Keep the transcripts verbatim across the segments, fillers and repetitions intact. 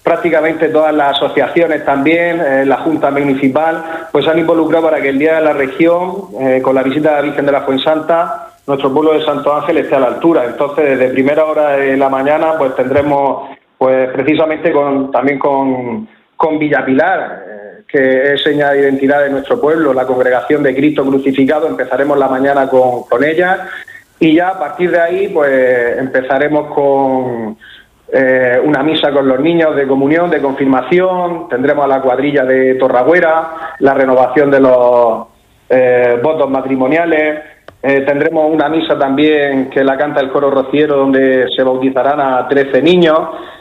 prácticamente todas las asociaciones también, eh, la Junta Municipal, pues se han involucrado para que el Día de la Región, eh, con la visita de la Virgen de la Fuensanta, nuestro pueblo de Santo Ángel esté a la altura. Entonces, desde primera hora de la mañana, pues tendremos, pues precisamente con, también con, con Villapilar, eh, que es seña de identidad de nuestro pueblo, la Congregación de Cristo Crucificado, empezaremos la mañana con, con ella, y ya a partir de ahí, pues empezaremos con eh, una misa con los niños de comunión, de confirmación, tendremos a la cuadrilla de Torragüera, la renovación de los eh, votos matrimoniales. Eh, tendremos una misa también que la canta el coro rociero, donde se bautizarán a trece niños.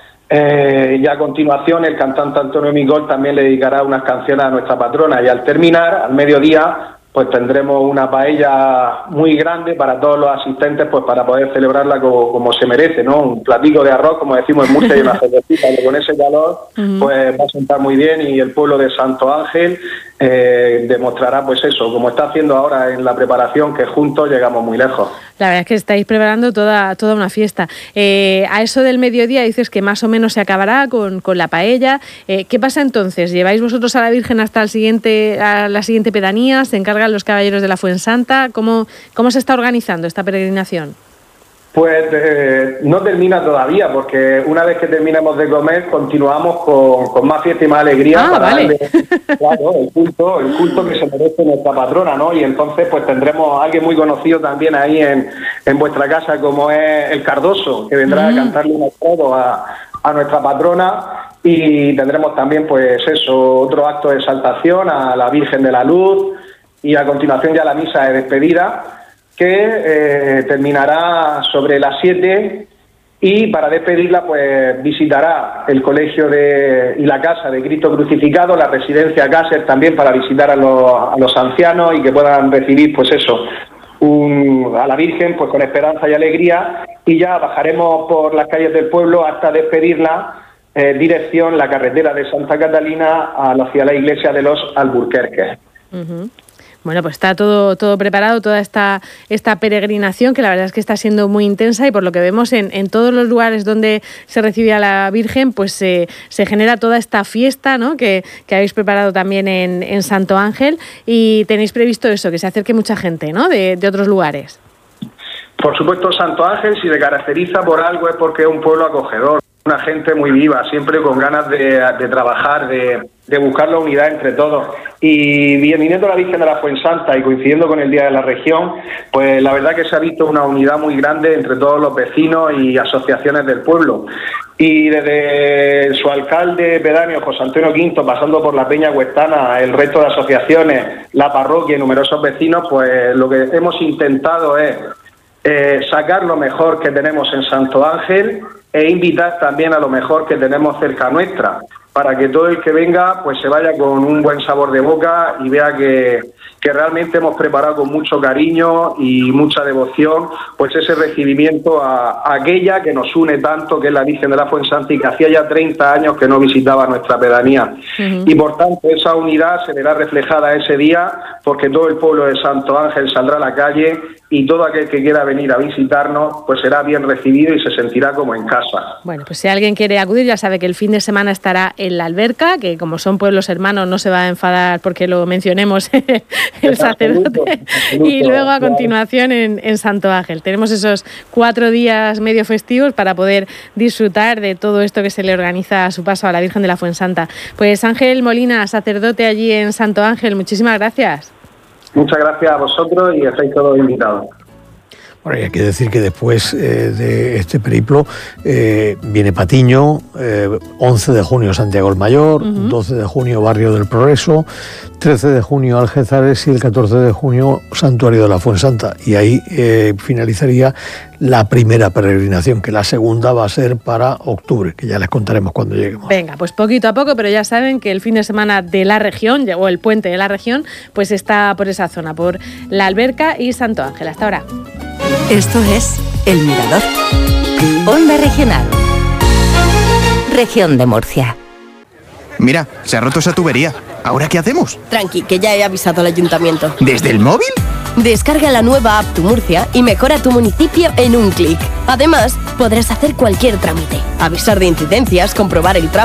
Eh, y a continuación el cantante Antonio Migol también le dedicará unas canciones a nuestra patrona. Y al terminar, al mediodía, pues tendremos una paella muy grande para todos los asistentes, pues para poder celebrarla como, como se merece, ¿no? Un platico de arroz, como decimos en Murcia, y una cervecita, que con ese calor uh-huh. pues va a sentar muy bien, y el pueblo de Santo Ángel eh, demostrará, pues eso, como está haciendo ahora en la preparación, que juntos llegamos muy lejos. La verdad es que estáis preparando toda, toda una fiesta. Eh, a eso del mediodía dices que más o menos se acabará con, con la paella. Eh, ¿Qué pasa entonces? ¿Lleváis vosotros a la Virgen hasta el siguiente, a la siguiente pedanía? ¿Se encargan los caballeros de la Fuensanta? ¿Cómo, cómo se está organizando esta peregrinación? Pues eh, no termina todavía, porque una vez que terminemos de comer continuamos con, con más fiesta y más alegría ah, para vale. darle, claro, el culto, el culto que se merece nuestra patrona, ¿no? Y entonces pues tendremos a alguien muy conocido también ahí en, en vuestra casa, como es el Cardoso, que vendrá mm. a cantarle unos codos a, a nuestra patrona, y tendremos también pues eso, otro acto de exaltación a la Virgen de la Luz, y a continuación ya la misa de despedida, que eh, terminará sobre las siete, y para despedirla pues visitará el colegio de, y la casa de Cristo Crucificado, la residencia Cáceres también, para visitar a los, a los ancianos y que puedan recibir pues eso, un, a la Virgen pues con esperanza y alegría, y ya bajaremos por las calles del pueblo hasta despedirla, eh, dirección la carretera de Santa Catalina hacia la iglesia de los Alburquerques. Uh-huh. Bueno, pues está todo todo preparado, toda esta esta peregrinación, que la verdad es que está siendo muy intensa, y por lo que vemos en, en todos los lugares donde se recibe a la Virgen, pues se, se genera toda esta fiesta, ¿no? que, que habéis preparado también en, en Santo Ángel, y tenéis previsto eso, que se acerque mucha gente, ¿no? de, de otros lugares. Por supuesto, Santo Ángel, si se caracteriza por algo, es porque es un pueblo acogedor, una gente muy viva, siempre con ganas de, de trabajar, de, de buscar la unidad entre todos. Y viniendo la Virgen de la Fuensanta y coincidiendo con el Día de la Región, pues la verdad que se ha visto una unidad muy grande entre todos los vecinos y asociaciones del pueblo. Y desde su alcalde pedáneo, José Antonio Quinto, pasando por la Peña Huertana, el resto de asociaciones, la parroquia y numerosos vecinos, pues lo que hemos intentado es eh, sacar lo mejor que tenemos en Santo Ángel, e invitar también a lo mejor que tenemos cerca nuestra, para que todo el que venga pues se vaya con un buen sabor de boca y vea que, que realmente hemos preparado con mucho cariño y mucha devoción pues ese recibimiento a, a aquella que nos une tanto, que es la Virgen de la Fuensanta, y que hacía ya treinta años que no visitaba nuestra pedanía. Uh-huh. Y por tanto esa unidad se verá reflejada ese día, porque todo el pueblo de Santo Ángel saldrá a la calle, y todo aquel que quiera venir a visitarnos pues será bien recibido y se sentirá como en casa. Bueno, pues si alguien quiere acudir, ya sabe que el fin de semana estará en la Alberca, que como son pueblos hermanos no se va a enfadar porque lo mencionemos el sacerdote, absoluto, y luego a continuación en, en Santo Ángel. Tenemos esos cuatro días medio festivos para poder disfrutar de todo esto que se le organiza a su paso a la Virgen de la Fuensanta. Pues Ángel Molina, sacerdote allí en Santo Ángel, muchísimas gracias. Muchas gracias a vosotros y estáis todos invitados. Bueno, hay que decir que después eh, de este periplo eh, viene Patiño, eh, once de junio Santiago el Mayor, uh-huh. doce de junio Barrio del Progreso, trece de junio Algézares y el catorce de junio Santuario de la Fuensanta. Y ahí eh, finalizaría la primera peregrinación, que la segunda va a ser para octubre, que ya les contaremos cuando lleguemos. Venga, pues poquito a poco, pero ya saben que el fin de semana de la región, o el puente de la región, pues está por esa zona, por la Alberca y Santo Ángel. Hasta ahora. Esto es El Mirador. Onda Regional. Región de Murcia. Mira, se ha roto esa tubería. ¿Ahora qué hacemos? Tranqui, que ya he avisado al ayuntamiento. ¿Desde el móvil? Descarga la nueva app Tu Murcia y mejora tu municipio en un clic. Además, podrás hacer cualquier trámite, avisar de incidencias, comprobar el tráfico